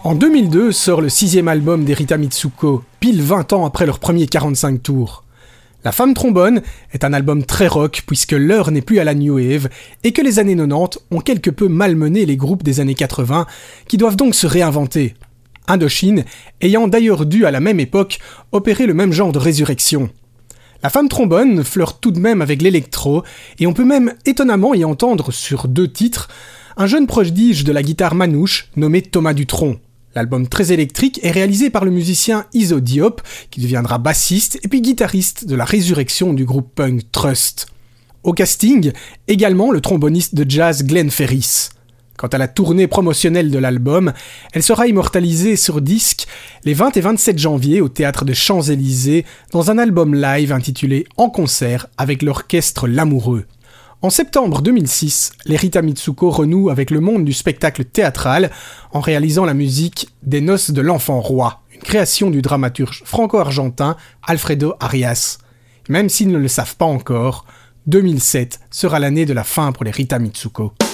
En 2002 sort le 6e album des Rita Mitsuko, pile 20 ans après leur premier 45 tours. La Femme Trombone est un album très rock puisque l'heure n'est plus à la New Wave et que les années 90 ont quelque peu malmené les groupes des années 80 qui doivent donc se réinventer. Indochine ayant d'ailleurs dû à la même époque opérer le même genre de résurrection. La Femme Trombone flirte tout de même avec l'électro et on peut même étonnamment y entendre sur 2 titres un jeune prodige de la guitare manouche nommé Thomas Dutronc. L'album très électrique est réalisé par le musicien Iso Diop, qui deviendra bassiste et puis guitariste de la résurrection du groupe punk Trust. Au casting, également le tromboniste de jazz Glenn Ferris. Quant à la tournée promotionnelle de l'album, elle sera immortalisée sur disque les 20 et 27 janvier au Théâtre des Champs-Élysées dans un album live intitulé « En concert » avec l'orchestre L'Amoureux. En septembre 2006, les Rita Mitsuko renouent avec le monde du spectacle théâtral en réalisant la musique des Noces de l'Enfant Roi, une création du dramaturge franco-argentin Alfredo Arias. Même s'ils ne le savent pas encore, 2007 sera l'année de la fin pour les Rita Mitsuko.